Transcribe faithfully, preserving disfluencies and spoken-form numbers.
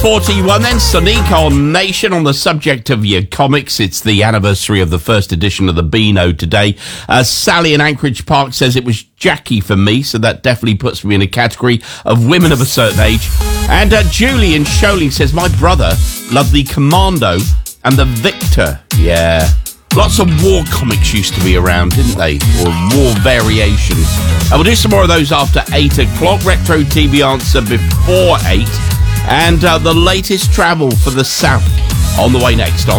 forty-one then, Sonique on Nation. On the subject of your comics, it's the anniversary of the first edition of the Beano today. Uh, Sally in Anchorage Park says it was Jackie for me, so that definitely puts me in a category of women of a certain age. And uh, Julie in Sholing says, my brother loved the Commando and the Victor. Yeah. Lots of war comics used to be around, didn't they? Or war variations. And we'll do some more of those after eight o'clock. Retro T V answer before eight. And uh, the latest travel for the South on the way next on